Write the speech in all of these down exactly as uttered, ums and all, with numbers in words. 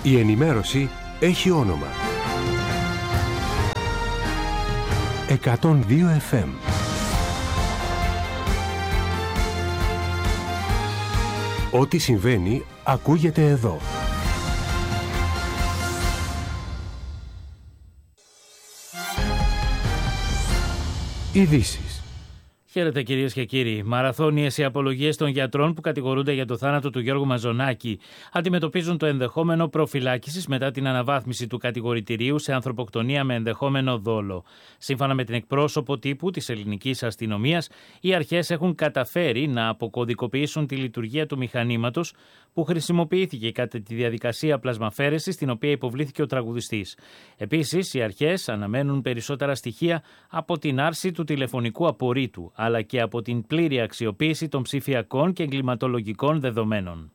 Η ενημέρωση έχει όνομα. εκατόν δύο εφ εμ. Ό,τι συμβαίνει ακούγεται εδώ. Ειδήσεις. Χαίρετε κυρίες και κύριοι. Μαραθώνιες οι απολογίες των γιατρών που κατηγορούνται για το θάνατο του Γιώργου Μαζονάκη αντιμετωπίζουν το ενδεχόμενο προφυλάκησης μετά την αναβάθμιση του κατηγορητηρίου σε ανθρωποκτονία με ενδεχόμενο δόλο. Σύμφωνα με την εκπρόσωπο τύπου της ελληνικής αστυνομίας, οι αρχές έχουν καταφέρει να αποκωδικοποιήσουν τη λειτουργία του μηχανήματος που χρησιμοποιήθηκε κατά τη διαδικασία πλασμαφέρεσης στην οποία υποβλήθηκε ο τραγουδιστής. Επίσης, οι αρχές αναμένουν περισσότερα στοιχεία από την άρση του τηλεφωνικού απορρίτου, αλλά και από την πλήρη αξιοποίηση των ψηφιακών και εγκληματολογικών δεδομένων.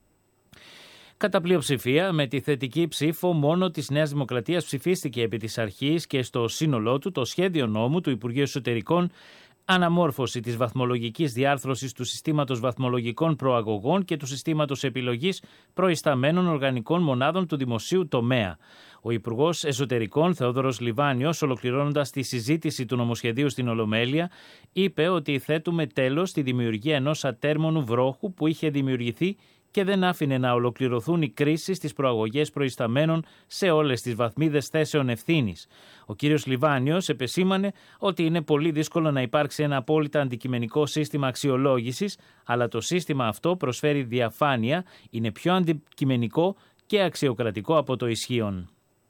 Κατά πλειοψηφία, με τη θετική ψήφο μόνο της Νέας Δημοκρατίας ψηφίστηκε επί της αρχής και στο σύνολό του το σχέδιο νόμου του Υπουργείου Εσωτερικών αναμόρφωση της βαθμολογικής διάρθρωσης του συστήματος βαθμολογικών προαγωγών και του συστήματος επιλογής προϊσταμένων οργανικών μονάδων του δημοσίου τομέα. Ο Υπουργός Εσωτερικών Θεόδωρος Λιβάνιος, ολοκληρώνοντας τη συζήτηση του νομοσχεδίου στην Ολομέλεια, είπε ότι θέτουμε τέλος στη δημιουργία ενός ατέρμονου βρόχου που είχε δημιουργηθεί και δεν άφηνε να ολοκληρωθούν οι κρίσεις στις προαγωγές προϊσταμένων σε όλες τις βαθμίδες θέσεων ευθύνης. Ο κύριος Λιβάνιος επεσήμανε ότι είναι πολύ δύσκολο να υπάρξει ένα απόλυτα αντικειμενικό σύστημα αξιολόγησης, αλλά το σύστημα αυτό προσφέρει διαφάνεια, είναι πιο αντικειμενικό και αξιοκρατικό από το ισχύον.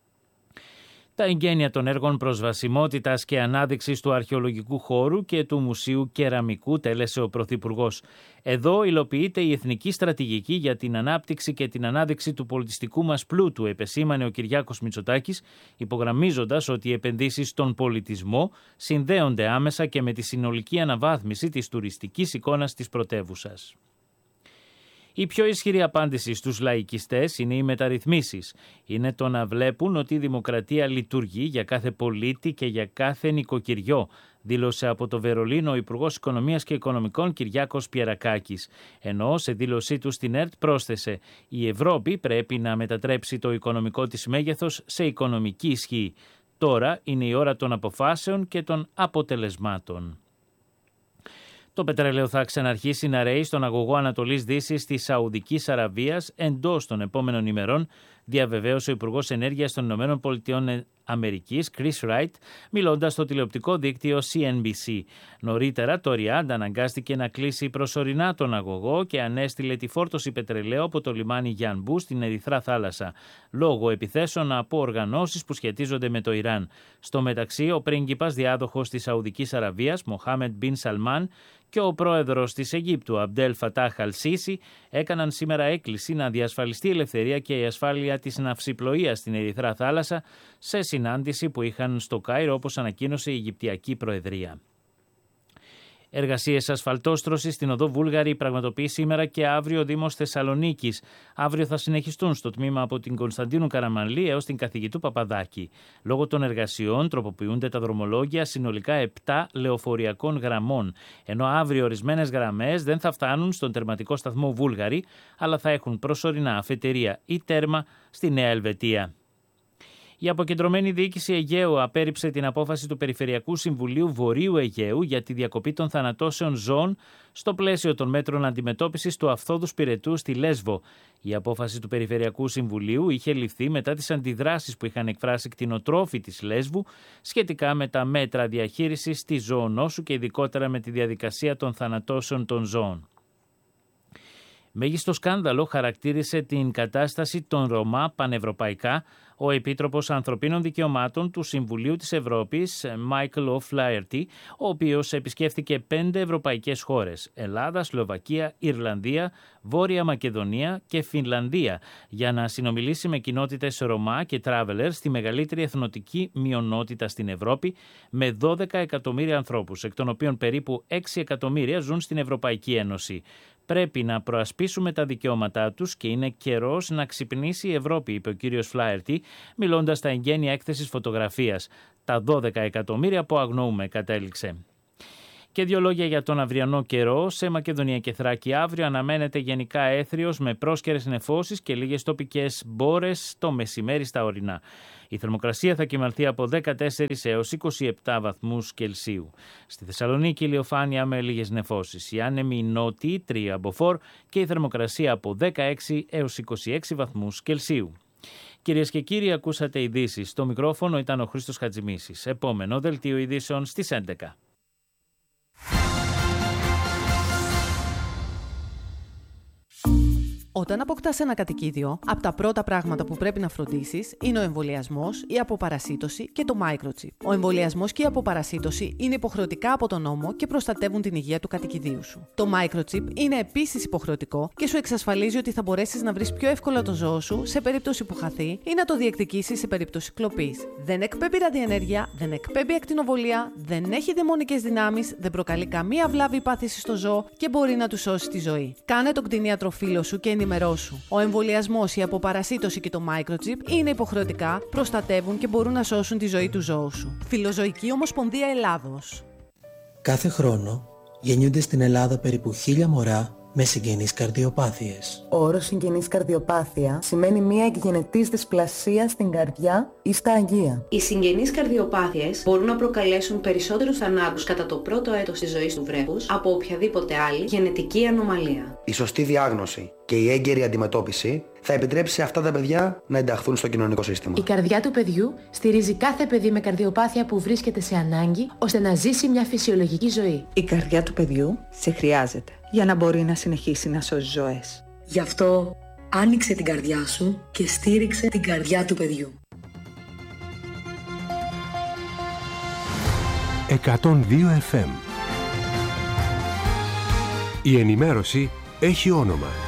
Τα εγγένεια των έργων προσβασιμότητας και ανάδειξης του αρχαιολογικού χώρου και του Μουσείου Κεραμικού τέλεσε ο Πρωθυπουργός. Εδώ υλοποιείται η Εθνική Στρατηγική για την Ανάπτυξη και την Ανάδειξη του πολιτιστικού μας πλούτου, επεσήμανε ο Κυριάκος Μητσοτάκης, υπογραμμίζοντας ότι οι επενδύσεις στον πολιτισμό συνδέονται άμεσα και με τη συνολική αναβάθμιση της τουριστικής εικόνας της πρωτεύουσας. Η πιο ισχυρή απάντηση στους λαϊκιστές είναι οι μεταρρυθμίσεις. Είναι το να βλέπουν ότι η δημοκρατία λειτουργεί για κάθε πολίτη και για κάθε νοικοκυριό, δήλωσε από το Βερολίνο ο Υπουργός Οικονομίας και Οικονομικών Κυριάκος Πιερακάκης. Ενώ σε δήλωσή του στην ΕΡΤ πρόσθεσε: η Ευρώπη πρέπει να μετατρέψει το οικονομικό της μέγεθος σε οικονομική ισχύ. Τώρα είναι η ώρα των αποφάσεων και των αποτελεσμάτων. Το πετρέλαιο θα ξαναρχίσει να ρέει στον αγωγό Ανατολής Δύσης της Σαουδικής Αραβίας εντός των επόμενων ημερών, διαβεβαίωσε ο Υπουργός Ενέργειας των Ηνωμένων Πολιτειών Αμερικής, Chris Wright, μιλώντας στο τηλεοπτικό δίκτυο σι εν μπι σι. Νωρίτερα, το Ριάντ αναγκάστηκε να κλείσει προσωρινά τον αγωγό και ανέστειλε τη φόρτωση πετρελαίου από το λιμάνι Γιανμπού στην Ερυθρά Θάλασσα, λόγω επιθέσεων από οργανώσεις που σχετίζονται με το Ιράν. Στο μεταξύ, ο πρίγκιπας διάδοχος της Σαουδικής Αραβίας, Μοχάμεντ Μπιν Σαλμάν, και ο πρόεδρος της Αιγύπτου, Αμπντέλ Φατάχ Αλ-Σίσι, έκαναν σήμερα έκκληση να διασφαλιστεί η ελευθερία και η ασφάλεια της ναυσιπλοείας στην Ερυθρά Θάλασσα σε συνάντηση που είχαν στο Κάιρο, όπως ανακοίνωσε η Αιγυπτιακή Προεδρία. Εργασίες ασφαλτόστρωσης στην οδό Βούλγαρη πραγματοποιεί σήμερα και αύριο ο Δήμος Θεσσαλονίκης. Αύριο θα συνεχιστούν στο τμήμα από την Κωνσταντίνου Καραμανλή έως την Καθηγητού Παπαδάκη. Λόγω των εργασιών τροποποιούνται τα δρομολόγια συνολικά επτά λεωφοριακών γραμμών, ενώ αύριο ορισμένες γραμμές δεν θα φτάνουν στον τερματικό σταθμό Βούλγαρη, αλλά θα έχουν προσωρινά αφετηρία ή τέρμα στη Νέα Ελβετία. Η αποκεντρωμένη διοίκηση Αιγαίου απέρριψε την απόφαση του Περιφερειακού Συμβουλίου Βορείου Αιγαίου για τη διακοπή των θανατώσεων ζώων στο πλαίσιο των μέτρων αντιμετώπισης του αφθόδους πυρετού στη Λέσβο. Η απόφαση του Περιφερειακού Συμβουλίου είχε ληφθεί μετά τις αντιδράσεις που είχαν εκφράσει κτηνοτρόφοι της Λέσβου σχετικά με τα μέτρα διαχείρισης της ζωονόσου και ειδικότερα με τη διαδικασία των θανατώσεων των ζώων. Μέγιστο σκάνδαλο χαρακτήρισε την κατάσταση των Ρωμά πανευρωπαϊκά ο Επίτροπος Ανθρωπίνων Δικαιωμάτων του Συμβουλίου της Ευρώπης, Μάικλ O'Flaherty, ο οποίος επισκέφθηκε πέντε ευρωπαϊκές χώρες, Ελλάδα, Σλοβακία, Ιρλανδία, Βόρεια Μακεδονία και Φινλανδία, για να συνομιλήσει με κοινότητες Ρωμά και Travelers, τη μεγαλύτερη εθνοτική μειονότητα στην Ευρώπη, με δώδεκα εκατομμύρια ανθρώπους, εκ των οποίων περίπου έξι εκατομμύρια ζουν στην Ευρωπαϊκή Ένωση. Πρέπει να προασπίσουμε τα δικαιώματά τους και είναι καιρός να ξυπνήσει η Ευρώπη, είπε ο κύριος Φλάερτι, μιλώντας στα εγγένεια έκθεσης φωτογραφίας. Τα δώδεκα εκατομμύρια που αγνοούμε, κατέληξε. Και δύο λόγια για τον αυριανό καιρό. Σε Μακεδονία και Θράκη αύριο αναμένεται γενικά έθριος με πρόσκαιρες νεφώσεις και λίγες τοπικές μπόρες το μεσημέρι στα ορεινά. Η θερμοκρασία θα κυμανθεί από δεκατέσσερις έως είκοσι επτά βαθμούς Κελσίου. Στη Θεσσαλονίκη ηλιοφάνεια με λίγες νεφώσεις. Οι άνεμοι νότιοι τρία μποφόρ και η θερμοκρασία από δεκαέξι έως είκοσι έξι βαθμούς Κελσίου. Κυρίες και κύριοι, ακούσατε ειδήσεις. Στο μικρόφωνο ήταν ο Χρήστος Χατζημίσης. Επόμενο δελτίο ειδήσεων στις έντεκα. Όταν αποκτάς ένα κατοικίδιο, από τα πρώτα πράγματα που πρέπει να φροντίσεις είναι ο εμβολιασμός, η αποπαρασίτωση και το microchip. Ο εμβολιασμός και η αποπαρασίτωση είναι υποχρεωτικά από τον νόμο και προστατεύουν την υγεία του κατοικιδίου σου. Το microchip είναι επίσης υποχρεωτικό και σου εξασφαλίζει ότι θα μπορέσεις να βρεις πιο εύκολα το ζώο σου σε περίπτωση που χαθεί ή να το διεκδικήσεις σε περίπτωση κλοπής. Δεν εκπέμπει ραδιενέργεια, δεν εκπέμπει ακτινοβολία, δεν έχει δαιμονικές δυνάμεις, δεν προκαλεί καμία βλάβη ή πάθηση στο ζώο και μπορεί να του σώσει τη ζωή. Κάνε τον κτηνίατρο φίλο σου και ενημερώσου. Ο εμβολιασμός, η αποπαρασίτωση και το microchip είναι υποχρεωτικά, προστατεύουν και μπορούν να σώσουν τη ζωή του ζώου σου. Φιλοζωική Ομοσπονδία Ελλάδος. Κάθε χρόνο γεννιούνται στην Ελλάδα περίπου χίλια μωρά με συγγενείς καρδιοπάθειες. Ο όρος συγγενής καρδιοπάθεια σημαίνει μια εκγενετής δυσπλασία στην καρδιά ή στα αγεία. Οι συγγενείς καρδιοπάθειες μπορούν να προκαλέσουν περισσότερους θανάτους κατά το πρώτο έτος της ζωής του βρέφους από οποιαδήποτε άλλη γενετική ανομαλία. Η σωστή διάγνωση και η έγκαιρη αντιμετώπιση θα επιτρέψει σε αυτά τα παιδιά να ενταχθούν στο κοινωνικό σύστημα. Η καρδιά του παιδιού στηρίζει κάθε παιδί με καρδιοπάθεια που βρίσκεται σε ανάγκη ώστε να ζήσει μια φυσιολογική ζωή. Η καρδιά του παιδιού σε χρειάζεται για να μπορεί να συνεχίσει να σώσει ζωές. Γι' αυτό άνοιξε την καρδιά σου και στήριξε την καρδιά του παιδιού. εκατόν δύο εφ εμ. Η ενημέρωση έχει όνομα.